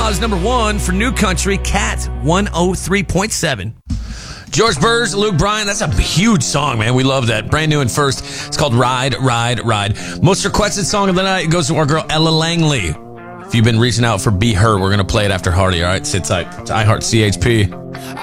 Omaha's number one for new country, Cat 103.7. George Burrs, Luke Bryan, that's a huge song, man. We love that. Brand new and first. It's called Ride, Ride, Ride. Most requested song of the night goes to our girl, Ella Langley. If you've been reaching out for Be Her, we're going to play it after Hardy, all right? Sit tight. It's iHeart CHP.